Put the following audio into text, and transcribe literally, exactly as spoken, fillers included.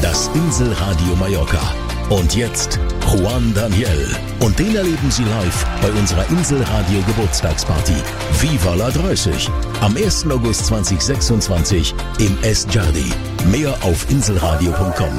Das Inselradio Mallorca. Und jetzt Juan Daniel. Und den erleben Sie live bei unserer Inselradio Geburtstagsparty Viva la dreißig am ersten August zweitausendsechsundzwanzig im Es Jardi. Mehr auf inselradio punkt com.